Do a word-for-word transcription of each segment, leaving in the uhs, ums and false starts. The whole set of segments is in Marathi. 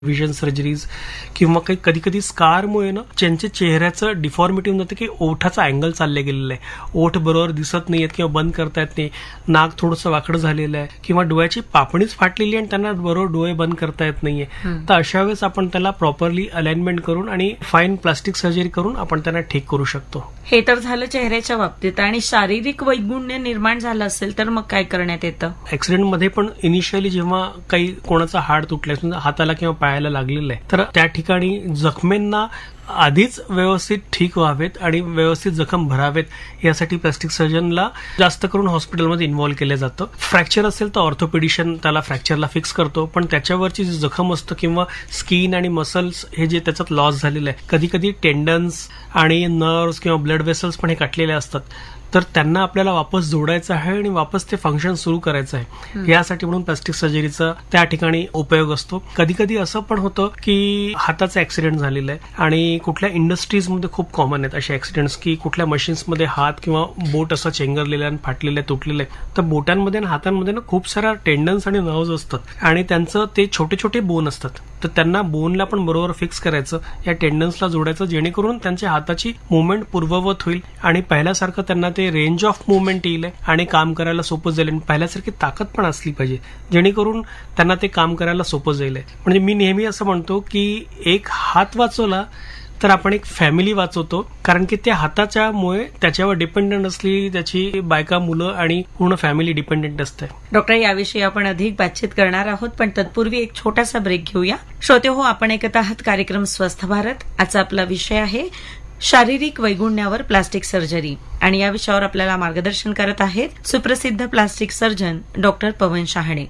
विजन सर्जरीज किंवा काही कधी कधी स्कारमुळे ना त्यांच्या चेहऱ्याचं डिफॉर्मिटी होऊन जातं की ओठाचा अँगल चालले गेलेला आहे, ओठ बरोबर दिसत नाहीयेत किंवा बंद करता येत नाही, नाक थोडंसं वाकडं झालेलं आहे किंवा डोळ्याची पापणीच फाटलेली आणि त्यांना बरोबर डोळे बंद करता येत नाहीये. तर अशा वेळेस आपण त्याला प्रॉपरली अलाइनमेंट करून आणि फाईन प्लास्टिक सर्जरी करून आपण त्यांना ठीक करू शकतो. हे तर झालं चेहऱ्याच्या बाबतीत. आणि शारीरिक वैगुण्य निर्माण झालं असेल तर मग काय करण्यात येतं? ऍक्सिडेंटमध्ये पण इनिशियली जेव्हा काही कोणाचा हाड तुटला, हाताला किंवा पायाला लागलेलं आहे, तर त्या ठिकाणी जखमेंना आधीच व्यवस्थित ठीक व्हावेत आणि व्यवस्थित जखम भरावेत यासाठी प्लास्टिक सर्जनला जास्त करून हॉस्पिटलमध्ये इन्व्हॉल्व्ह केलं जातं. फ्रॅक्चर असेल तर ऑर्थोपेडिशियन त्याला फ्रॅक्चरला फिक्स करतो, पण त्याच्यावरची जी जखम असतं किंवा स्किन आणि मसल्स हे जे त्याच्यात लॉस झालेलं आहे, कधी कधी टेंडन्स आणि नर्व्स किंवा ब्लड वेसल्स पण हे काटलेले असतात, तर त्यांना आपल्याला वापस जोडायचं आहे आणि वापस ते फंक्शन सुरू करायचं आहे. यासाठी म्हणून प्लास्टिक सर्जरीचा त्या ठिकाणी उपयोग असतो. कधी कधी असं पण होतं की हाताचा ऍक्सिडेंट झालेला आहे आणि कुठल्या इंडस्ट्रीजमध्ये खूप कॉमन आहेत असे ऍक्सिडेंट्स की कुठल्या मशीन्समध्ये हात किंवा बोट असं चेंगरलेलं आणि फाटलेलं तुटलेलं आहे. तर बोटांमध्ये आणि हातांमध्ये ना खूप साऱ्या टेंडन्स आणि नर्व्स असतात आणि त्यांचं ते छोटे छोटे बोन असतात, तर त्यांना बोनला पण बरोबर फिक्स करायचं, या टेंडन्सला जोडायचं, जेणेकरून त्यांच्या हाताची मुवमेंट पूर्ववत होईल आणि पहिल्यासारखं त्यांना ते रेंज ऑफ मुवमेंट येईल आणि काम करायला सोपं जाईल. पहिल्यासारखी ताकद पण असली पाहिजे जेणेकरून त्यांना ते काम करायला सोपं जाईल. म्हणजे मी नेहमी असं म्हणतो की एक हात वाचवला तर आपण एक फॅमिली वाचवतो, कारण की त्या हाताच्यामुळे त्याच्यावर डिपेंडंट असली त्याची बायका, मुलं आणि पूर्ण फॅमिली डिपेंडेंट असते. डॉक्टर, याविषयी आपण अधिक बातचीत करणार आहोत, पण तत्पूर्वी एक छोटासा ब्रेक घेऊया. श्रोते हो, आपण ऐकत आहात कार्यक्रम स्वस्थ भारत. आजचा आपला विषय आहे शारीरिक वैगुण्यावर प्लास्टिक सर्जरी आणि या विषयावर आपल्याला मार्गदर्शन करत आहेत सुप्रसिद्ध प्लास्टिक सर्जन डॉक्टर पवन शहाणे.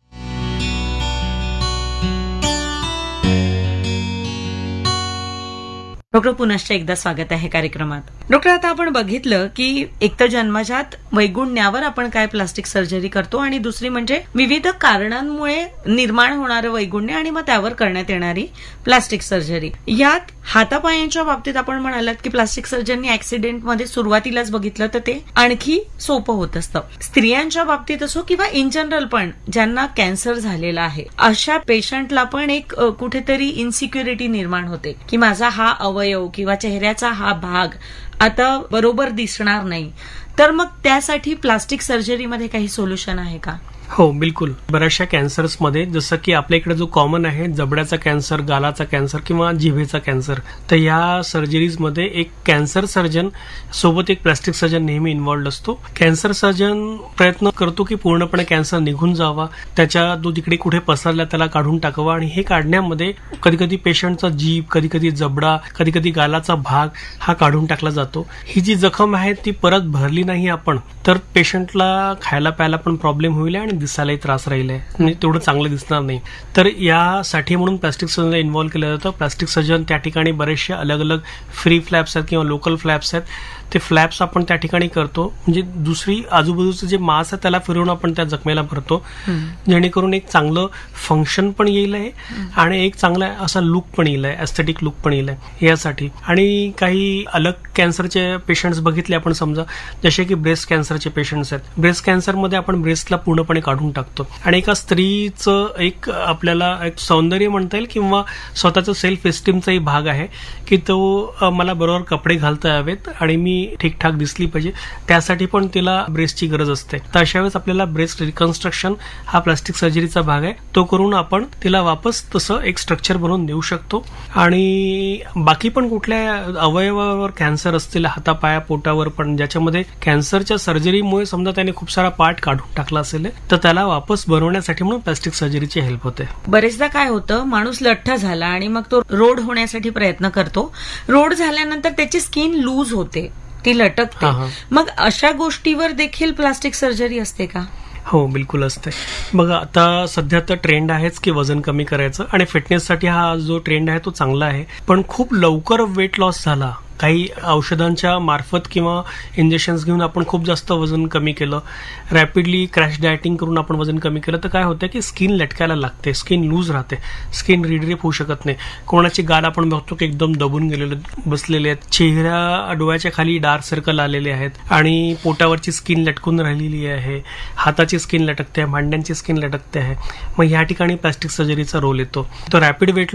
डॉक्टर, पुनश्च एकदा स्वागत आहे कार्यक्रमात. डॉक्टर, आता आपण बघितलं की एक तर जन्मजात वैगुण्यावर आपण काय प्लास्टिक सर्जरी करतो आणि दुसरी म्हणजे विविध कारणांमुळे निर्माण होणारं वैगुण्य आणि मग त्यावर करण्यात येणारी प्लास्टिक सर्जरी. यात हातापायांच्या बाबतीत आपण म्हणालात की प्लास्टिक सर्जननी ऍक्सिडेंटमध्ये सुरुवातीलाच बघितलं तर ते आणखी सोपं होत असतं. स्त्रियांच्या बाबतीत असो किंवा इन जनरल पण ज्यांना कॅन्सर झालेला आहे अशा पेशंटला पण एक कुठेतरी इन्सिक्युरिटी निर्माण होते की माझा हा अवयव किंवा चेहऱ्याचा हा भाग आता बरोबर दिसणार नाही. तर मग त्यासाठी प्लास्टिक सर्जरीमध्ये काही सोल्युशन आहे का? हो, बिलकुल. बऱ्याचशा कॅन्सर्समध्ये जसं की आपल्या इकडे जो कॉमन आहे जबड्याचा कॅन्सर, गालाचा कॅन्सर किंवा जिव्हेचा कॅन्सर, तर या सर्जरीजमध्ये एक कॅन्सर सर्जन सोबत एक प्लास्टिक सर्जन नेहमी इन्व्हॉल्ड असतो. कॅन्सर सर्जन प्रयत्न करतो की पूर्णपणे कॅन्सर निघून जावा, त्याच्या जो तिकडे कुठे पसरला त्याला काढून टाकावा आणि हे काढण्यामध्ये कधी कधी पेशंटचा जीभ, कधी कधी जबडा, कधी कधी गालाचा भाग हा काढून टाकला जातो. ही जी जखम आहे ती परत भरली नाही आपण तर पेशंटला खायला प्यायला पण प्रॉब्लेम होईल आणि दिसायलाही त्रास राहिलाय, म्हणजे तेवढं चांगलं दिसणार नाही. तर यासाठी म्हणून प्लास्टिक सर्जन इन्व्हॉल्व्ह केलं जातं. प्लास्टिक सर्जन त्या ठिकाणी बरेचसे अलग अलग फ्री फ्लॅप्स आहेत किंवा लोकल फ्लॅप्स आहेत, ते फ्लॅप्स आपण त्या ठिकाणी करतो. म्हणजे दुसरी आजूबाजूचं जे मांस आहे त्याला फिरवून आपण त्या जखमेला भरतो, जेणेकरून एक चांगलं फंक्शन पण येईल आहे आणि एक चांगला असा लुक पण येईल आहे, एस्थेटिक लुक पण येईल आहे यासाठी. आणि काही अलग कॅन्सरचे पेशंट्स बघितले आपण, समजा जसे की ब्रेस्ट कॅन्सरचे पेशंट्स आहेत. ब्रेस्ट कॅन्सरमध्ये आपण ब्रेस्टला पूर्णपणे काढून टाकतो आणि एका स्त्रीचं एक आपल्याला एक सौंदर्य म्हणता येईल किंवा स्वतःचा सेल्फ एस्टीमचाही भाग आहे की तो मला बरोबर कपडे घालता यावेत आणि मी ठीकठाक दिसली पाहिजे, त्यासाठी पण तिला ब्रेस्टची गरज असते. तर अशा वेळेस आपल्याला ब्रेस्ट रिकन्स्ट्रक्शन हा प्लास्टिक सर्जरीचा भाग आहे, तो करून आपण तिला वापस तसं एक स्ट्रक्चर बनवून देऊ शकतो. आणि बाकी पण कुठल्या अवयवावर कॅन्सर असतील, हातापाया, पोटावर पण, ज्याच्यामध्ये कॅन्सरच्या सर्जरीमुळे समजा त्याने खूप सारा पार्ट काढून टाकला असेल तर त्याला वापस बनवण्यासाठी म्हणून प्लास्टिक सर्जरीची हेल्प होते. बरेचदा काय होतं, माणूस लठ्ठ झाला आणि मग तो रोड होण्यासाठी प्रयत्न करतो. रोड झाल्यानंतर त्याची स्किन लूज होते, ती लटकते. मग अशा गोष्टीवर देखील प्लास्टिक सर्जरी असते का? हो, बिलकुल असते. बघा, आता सध्या तर ट्रेंड आहेच की वजन कमी करायचं आणि फिटनेससाठी हा जो ट्रेंड आहे तो चांगला आहे, पण खूप लवकर वेट लॉस झाला काही औषधांच्या मार्फत किंवा इंजेक्शन्स घेऊन आपण खूप जास्त वजन कमी केलं, रॅपिडली क्रॅश डायटिंग करून आपण वजन कमी केलं, तर काय होतं की स्किन लटकायला लागते, स्किन लूज राहते, स्किन रिडरिप होऊ शकत नाही. कोणाची गाल आपण बघतो की एकदम दबून गेलेले बसलेले आहेत, चेहरा डोळ्याच्या खाली डार्क सर्कल आलेले आहेत आणि पोटावरची स्किन लटकून राहिलेली आहे, हाताची स्किन लटकते आहे, मांड्यांची स्किन लटकते आहे. मग या ठिकाणी प्लास्टिक सर्जरीचा रोल येतो. तो रॅपिड वेट